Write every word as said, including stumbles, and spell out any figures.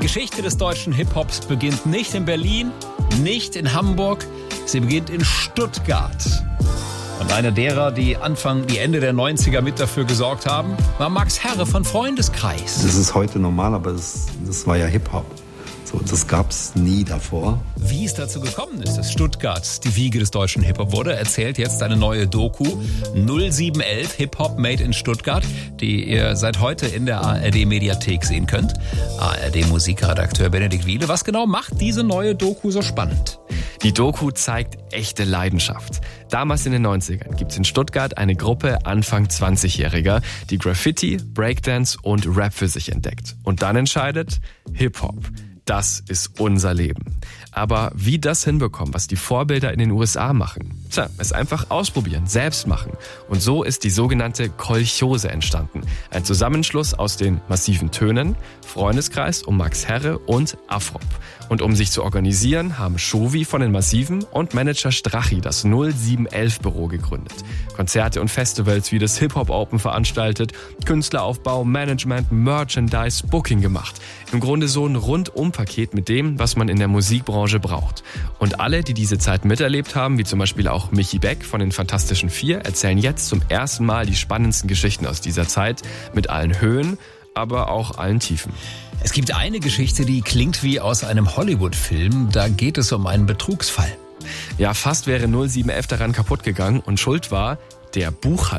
Geschichte des deutschen Hip-Hops beginnt nicht in Berlin, nicht in Hamburg, sie beginnt in Stuttgart. Und einer derer, die Anfang, die Ende der neunziger mit dafür gesorgt haben, war Max Herre von Freundeskreis. Das ist heute normal, aber das, das war ja Hip-Hop. So, das gab's nie davor. Wie es dazu gekommen ist, dass Stuttgart die Wiege des deutschen Hip-Hop wurde, erzählt jetzt eine neue Doku null sieben elf Hip-Hop Made in Stuttgart, die ihr seit heute in der A R D-Mediathek sehen könnt. A R D-Musikredakteur Benedikt Wiele. Was genau macht diese neue Doku so spannend? Die Doku zeigt echte Leidenschaft. Damals in den neunzigern gibt es in Stuttgart eine Gruppe Anfang zwanzigjähriger, die Graffiti, Breakdance und Rap für sich entdeckt. Und dann entscheidet, Hip-Hop. Das ist unser Leben. Aber wie das hinbekommen, was die Vorbilder in den U S A machen? Tja, es einfach ausprobieren, selbst machen. Und so ist die sogenannte Kolchose entstanden. Ein Zusammenschluss aus den massiven Tönen, Freundeskreis um Max Herre und Afrop. Und um sich zu organisieren, haben Shovi von den Massiven und Manager Strachi das null sieben elf Büro gegründet. Konzerte und Festivals wie das Hip-Hop Open veranstaltet, Künstleraufbau, Management, Merchandise, Booking gemacht. Im Grunde so ein Rundum-Paket mit dem, was man in der Musikbranche braucht. Und alle, die diese Zeit miterlebt haben, wie zum Beispiel auch Michi Beck von den Fantastischen Vier, erzählen jetzt zum ersten Mal die spannendsten Geschichten aus dieser Zeit mit allen Höhen, aber auch allen Tiefen. Es gibt eine Geschichte, die klingt wie aus einem Hollywood-Film. Da geht es um einen Betrugsfall. Ja, fast wäre null sieben elf daran kaputt gegangen und schuld war der Buchhalter.